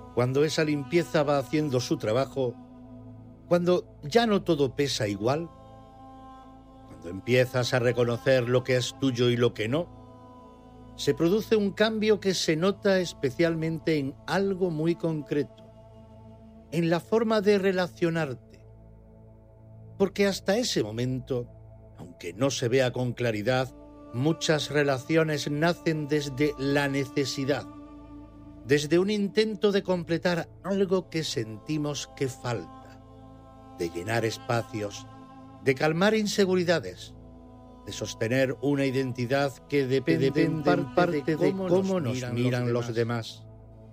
Cuando esa limpieza va haciendo su trabajo, cuando ya no todo pesa igual, cuando empiezas a reconocer lo que es tuyo y lo que no, se produce un cambio que se nota especialmente en algo muy concreto, en la forma de relacionarte. Porque hasta ese momento, aunque no se vea con claridad, muchas relaciones nacen desde la necesidad, desde un intento de completar algo que sentimos que falta, de llenar espacios, de calmar inseguridades, de sostener una identidad que depende en parte de cómo nos miran los demás.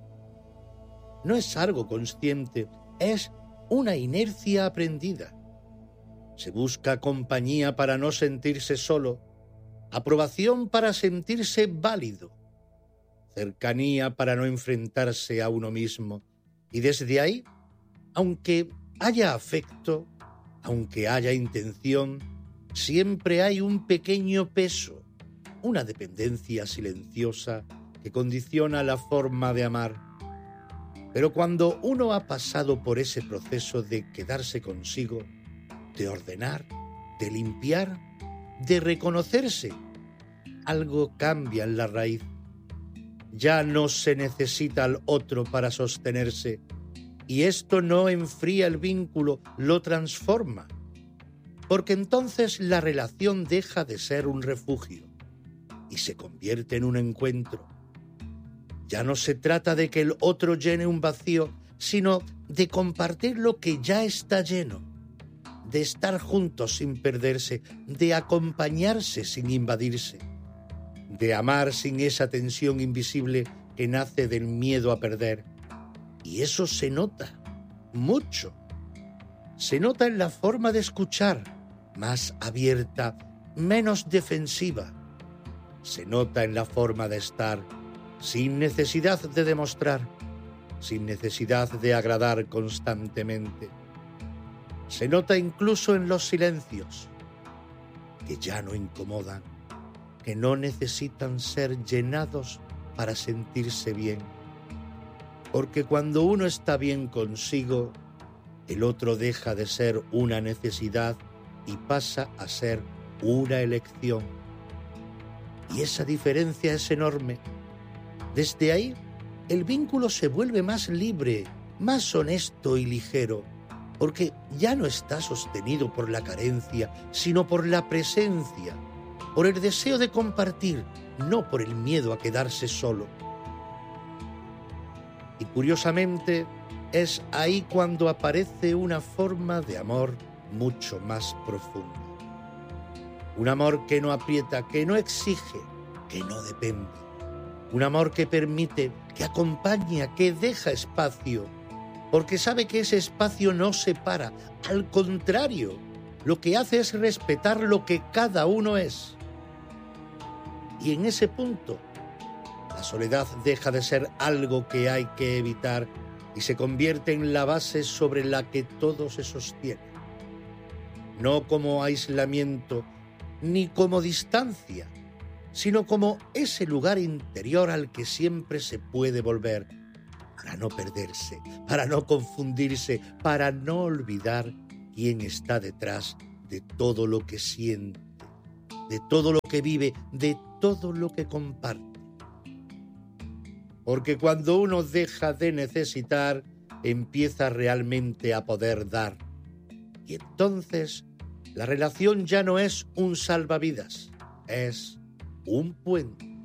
No es algo consciente, es una inercia aprendida. Se busca compañía para no sentirse solo, aprobación para sentirse válido, cercanía para no enfrentarse a uno mismo. Y desde ahí, aunque haya afecto, aunque haya intención, siempre hay un pequeño peso, una dependencia silenciosa que condiciona la forma de amar. Pero cuando uno ha pasado por ese proceso de quedarse consigo, de ordenar, de limpiar, de reconocerse, algo cambia en la raíz. Ya no se necesita al otro para sostenerse, y esto no enfría el vínculo, lo transforma, porque entonces la relación deja de ser un refugio y se convierte en un encuentro. Ya no se trata de que el otro llene un vacío, sino de compartir lo que ya está lleno, de estar juntos sin perderse, de acompañarse sin invadirse, de amar sin esa tensión invisible que nace del miedo a perder. Y eso se nota, mucho. Se nota en la forma de escuchar, más abierta, menos defensiva. Se nota en la forma de estar, sin necesidad de demostrar, sin necesidad de agradar constantemente. Se nota incluso en los silencios, que ya no incomodan, que no necesitan ser llenados para sentirse bien. Porque cuando uno está bien consigo, el otro deja de ser una necesidad y pasa a ser una elección. Y esa diferencia es enorme. Desde ahí, el vínculo se vuelve más libre, más honesto y ligero, porque ya no está sostenido por la carencia, sino por la presencia, por el deseo de compartir, no por el miedo a quedarse solo. Y curiosamente, es ahí cuando aparece una forma de amor mucho más profunda. Un amor que no aprieta, que no exige, que no depende. Un amor que permite, que acompaña, que deja espacio, porque sabe que ese espacio no separa. Al contrario, lo que hace es respetar lo que cada uno es. Y en ese punto, la soledad deja de ser algo que hay que evitar y se convierte en la base sobre la que todo se sostiene. No como aislamiento ni como distancia, sino como ese lugar interior al que siempre se puede volver para no perderse, para no confundirse, para no olvidar quién está detrás de todo lo que siente, de todo lo que vive, de todo lo que comparte. Porque cuando uno deja de necesitar, empieza realmente a poder dar. Y entonces, la relación ya no es un salvavidas, es un puente.